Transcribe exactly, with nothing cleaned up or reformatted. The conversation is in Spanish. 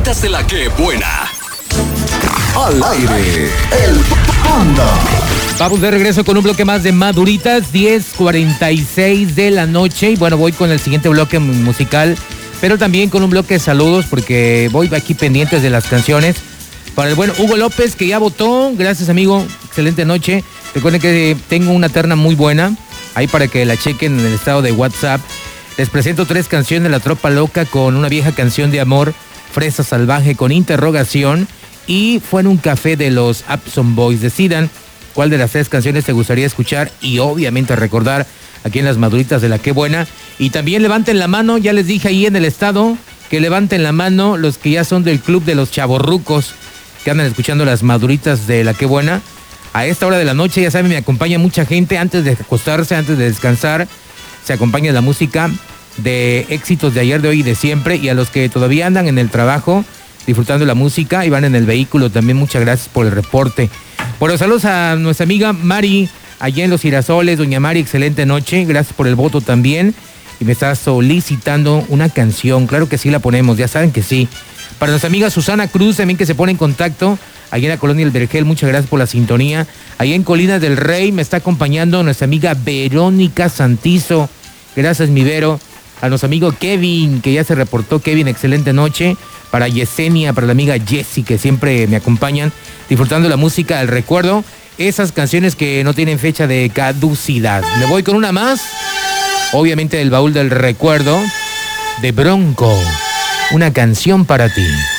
Maduritas de la que buena. Al aire, el Panda. Vamos de regreso con un bloque más de Maduritas, diez cuarenta y seis de la noche. Y bueno, voy con el siguiente bloque musical, pero también con un bloque de saludos, porque voy aquí pendientes de las canciones. Para el buen Hugo López, que ya votó. Gracias, amigo. Excelente noche. Recuerden que tengo una terna muy buena, ahí para que la chequen en el estado de WhatsApp. Les presento tres canciones de La Tropa Loca con una vieja canción de amor, Fresa Salvaje con interrogación, y Fue en un café de los Upson Boys. Decidan cuál de las tres canciones te gustaría escuchar y obviamente recordar aquí en las Maduritas de la que buena. Y también levanten la mano, ya les dije ahí en el estado, que levanten la mano los que ya son del club de los chavorrucos, que andan escuchando las Maduritas de la que buena. A esta hora de la noche, ya saben, me acompaña mucha gente antes de acostarse, antes de descansar. Se acompaña la música de éxitos de ayer, de hoy y de siempre. Y a los que todavía andan en el trabajo, disfrutando la música y van en el vehículo, también muchas gracias por el reporte. Bueno, saludos a nuestra amiga Mari, allá en Los Girasoles. Doña Mari, excelente noche, gracias por el voto también. Y me está solicitando una canción, claro que sí la ponemos, ya saben que sí. Para nuestra amiga Susana Cruz, también que se pone en contacto, allá en la Colonia El Vergel, muchas gracias por la sintonía. Allá en Colinas del Rey me está acompañando nuestra amiga Verónica Santizo, gracias mi Vero. A nuestro amigo Kevin, que ya se reportó. Kevin, excelente noche. Para Yesenia, para la amiga Jessie, que siempre me acompañan, disfrutando la música del recuerdo, esas canciones que no tienen fecha de caducidad. Me voy con una más, obviamente del baúl del recuerdo, de Bronco, Una canción para ti.